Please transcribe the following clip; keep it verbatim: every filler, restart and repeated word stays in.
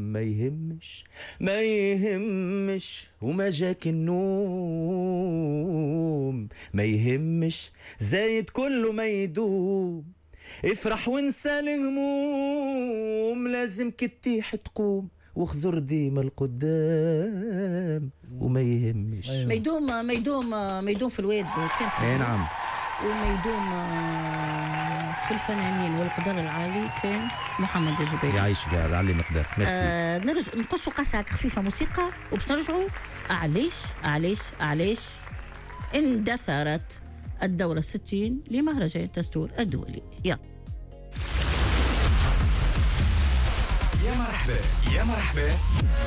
ما يهمش ما يهمش وما جاك النوم ما يهمش زايد كله ما يدوم افرح وانسى الهموم لازم كتيح تقوم واخزر ديما القدام وما يهمش. أيوة. ما يدوم ما يدوم ما يدوم في الواد كان اي نعم. وما يدوم في الفنانين والقدر العالي كان محمد الجبيري. يعيش قاعد علي مقدار. ميرسي. آه نرجع نقصوا قصة خفيفة موسيقى وباش نرجعوا. علاش علاش علاش اندثرت الدورة الستين لمهرجان الدستور الدولي. يلا يا مرحبا يا مرحبا